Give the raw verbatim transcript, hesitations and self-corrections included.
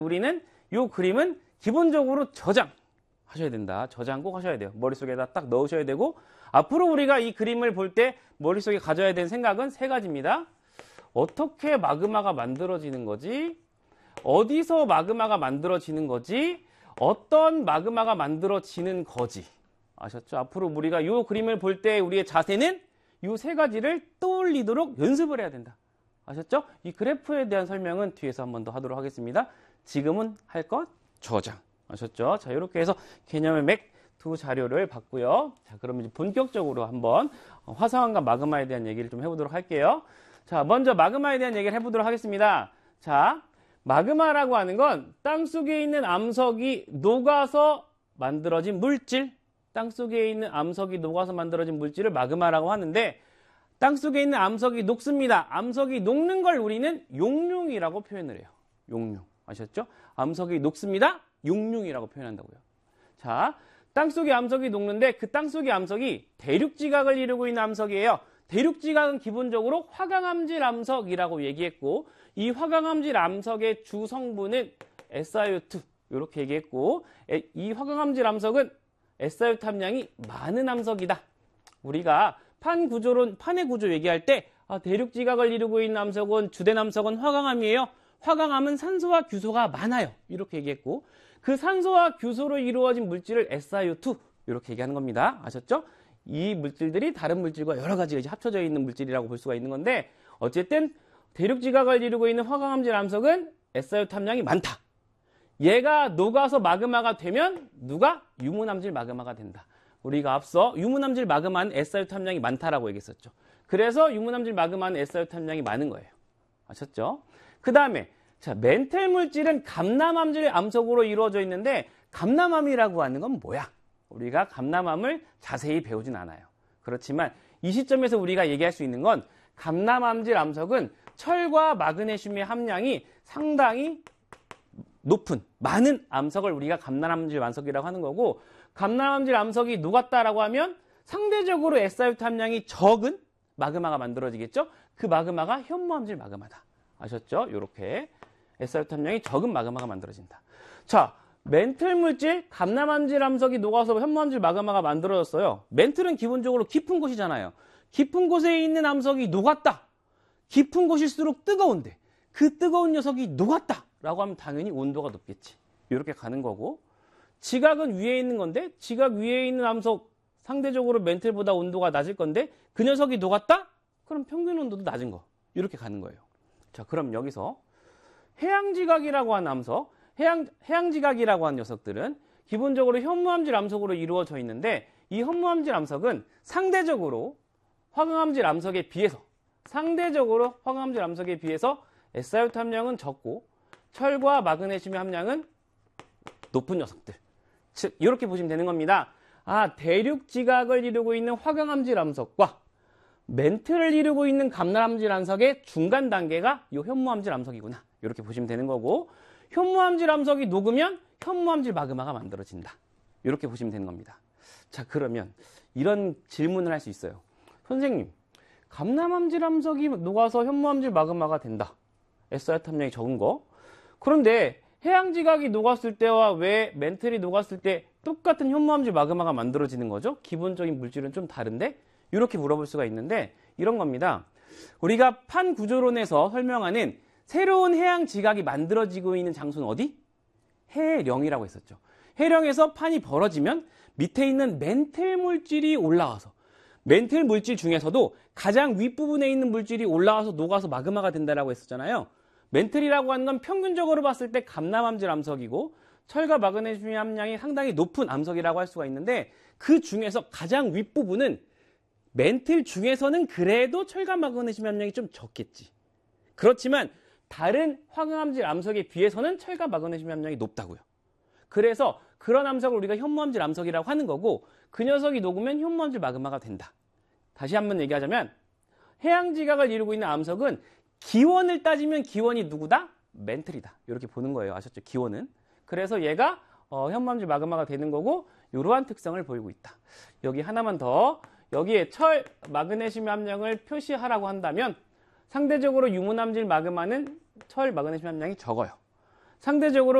우리는 이 그림은 기본적으로 저장하셔야 된다. 저장 꼭 하셔야 돼요. 머릿속에다 딱 넣으셔야 되고, 앞으로 우리가 이 그림을 볼 때 머릿속에 가져야 되는 생각은 세 가지입니다. 어떻게 마그마가 만들어지는 거지? 어디서 마그마가 만들어지는 거지? 어떤 마그마가 만들어지는 거지? 아셨죠? 앞으로 우리가 이 그림을 볼 때 우리의 자세는 이 세 가지를 떠올리도록 연습을 해야 된다. 아셨죠? 이 그래프에 대한 설명은 뒤에서 한 번 더 하도록 하겠습니다. 지금은 할 것 저장. 아셨죠? 자, 이렇게 해서 개념의 맥 두 자료를 봤고요. 자, 그러면 이제 본격적으로 한번 화성암과 마그마에 대한 얘기를 좀 해보도록 할게요. 자, 먼저 마그마에 대한 얘기를 해보도록 하겠습니다. 자, 마그마라고 하는 건 땅속에 있는 암석이 녹아서 만들어진 물질, 땅속에 있는 암석이 녹아서 만들어진 물질을 마그마라고 하는데, 땅속에 있는 암석이 녹습니다. 암석이 녹는 걸 우리는 용융이라고 표현을 해요. 용융. 아셨죠? 암석이 녹습니다. 용융이라고 표현한다고요. 자, 땅속에 암석이 녹는데 그 땅속의 암석이 대륙지각을 이루고 있는 암석이에요. 대륙지각은 기본적으로 화강암질 암석이라고 얘기했고, 이 화강암질 암석의 주 성분은 에스 아이 오 투 이렇게 얘기했고, 이 화강암질 암석은 에스 아이 오 투 함량이 많은 암석이다. 우리가 판 구조론, 판의 구조 얘기할 때 아, 대륙지각을 이루고 있는 암석은, 주된 암석은 화강암이에요. 화강암은 산소와 규소가 많아요. 이렇게 얘기했고, 그 산소와 규소로 이루어진 물질을 에스 아이 오 투 이렇게 얘기하는 겁니다. 아셨죠? 이 물질들이 다른 물질과 여러 가지가 이제 합쳐져 있는 물질이라고 볼 수가 있는 건데, 어쨌든 대륙지각을 이루고 있는 화강암질 암석은 에스 아이 오 투 함량이 많다. 얘가 녹아서 마그마가 되면 누가? 유문암질 마그마가 된다. 우리가 앞서 유문암질 마그마는 에스 아이 오 투 함량이 많다라고 얘기했었죠. 그래서 유문암질 마그마는 에스 아이 오 투 함량이 많은 거예요. 아셨죠? 그 다음에 자, 멘틀 물질은 감남암질 암석으로 이루어져 있는데, 감남암이라고 하는 건 뭐야? 우리가 감남암을 자세히 배우진 않아요. 그렇지만 이 시점에서 우리가 얘기할 수 있는 건, 감남암질 암석은 철과 마그네슘의 함량이 상당히 높은, 많은 암석을 우리가 감남암질 암석이라고 하는 거고, 감남암질 암석이 녹았다라고 하면 상대적으로 에스 아이 오 투 함량이 적은 마그마가 만들어지겠죠? 그 마그마가 현무암질 마그마다. 아셨죠? 이렇게 에스 아이 오 투 함량이 적은 마그마가 만들어진다. 자, 멘틀 물질, 감남암질 암석이 녹아서 현무암질 마그마가 만들어졌어요. 멘틀은 기본적으로 깊은 곳이잖아요. 깊은 곳에 있는 암석이 녹았다. 깊은 곳일수록 뜨거운데 그 뜨거운 녀석이 녹았다 라고 하면 당연히 온도가 높겠지. 이렇게 가는 거고, 지각은 위에 있는 건데 지각 위에 있는 암석 상대적으로 멘틀보다 온도가 낮을 건데 그 녀석이 녹았다? 그럼 평균 온도도 낮은 거. 이렇게 가는 거예요. 자, 그럼 여기서 해양지각이라고 하는 암석, 해양, 해양지각이라고 하는 녀석들은 기본적으로 현무암질 암석으로 이루어져 있는데, 이 현무암질 암석은 상대적으로 화강암질 암석에 비해서 상대적으로 화강암질 암석에 비해서 에스 아이 오 투 함량은 적고 철과 마그네슘의 함량은 높은 녀석들. 즉 이렇게 보시면 되는 겁니다. 아, 대륙지각을 이루고 있는 화강암질 암석과 멘틀을 이루고 있는 감남암질 암석의 중간 단계가 이 현무암질 암석이구나. 이렇게 보시면 되는 거고, 현무암질 암석이 녹으면 현무암질 마그마가 만들어진다. 이렇게 보시면 되는 겁니다. 자, 그러면 이런 질문을 할 수 있어요. 선생님, 감남암질 암석이 녹아서 현무암질 마그마가 된다. 에스 아이 오 투 함량이 적은 거. 그런데 해양지각이 녹았을 때와 왜 멘틀이 녹았을 때 똑같은 현무암질 마그마가 만들어지는 거죠? 기본적인 물질은 좀 다른데? 이렇게 물어볼 수가 있는데, 이런 겁니다. 우리가 판 구조론에서 설명하는 새로운 해양지각이 만들어지고 있는 장소는 어디? 해령이라고 했었죠. 해령에서 판이 벌어지면 밑에 있는 멘틀 물질이 올라와서, 멘틀 물질 중에서도 가장 윗부분에 있는 물질이 올라와서 녹아서 마그마가 된다라고 했었잖아요. 멘틀이라고 하는 건 평균적으로 봤을 때 감남암질 암석이고, 철과 마그네슘 함량이 상당히 높은 암석이라고 할 수가 있는데, 그 중에서 가장 윗부분은 멘틀 중에서는 그래도 철과 마그네슘 함량이 좀 적겠지. 그렇지만 다른 화강암질 암석에 비해서는 철과 마그네슘 함량이 높다고요. 그래서 그런 암석을 우리가 현무암질 암석이라고 하는 거고, 그 녀석이 녹으면 현무암질 마그마가 된다. 다시 한번 얘기하자면, 해양지각을 이루고 있는 암석은 기원을 따지면 기원이 누구다? 멘틀이다. 이렇게 보는 거예요. 아셨죠? 기원은. 그래서 얘가 어, 현무암질 마그마가 되는 거고, 이러한 특성을 보이고 있다. 여기 하나만 더, 여기에 철, 마그네슘 함량을 표시하라고 한다면 상대적으로 유문암질 마그마는 철, 마그네슘 함량이 적어요. 상대적으로